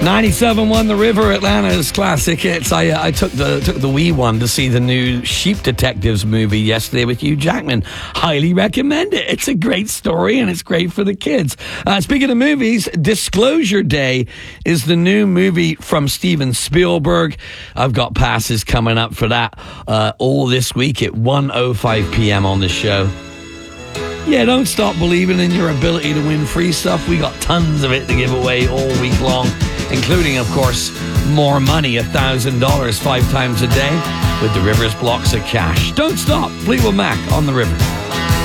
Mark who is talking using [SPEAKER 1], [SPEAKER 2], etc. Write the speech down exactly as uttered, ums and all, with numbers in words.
[SPEAKER 1] ninety-seven one The River, Atlanta's classic hits. I uh, I took the took the wee one to see the new Sheep Detectives movie yesterday with Hugh Jackman. Highly recommend it. It's a great story and it's great for the kids. Uh, speaking of movies, Disclosure Day is the new movie from Steven Spielberg. I've got passes coming up for that uh, all this week at one oh five p.m. on the show. Yeah, don't stop believing in your ability to win free stuff. We got tons of it to give away all week long, including, of course, more money, one thousand dollars five times a day with the Rivers blocks of cash. Don't stop. Fleetwood Mac on The River.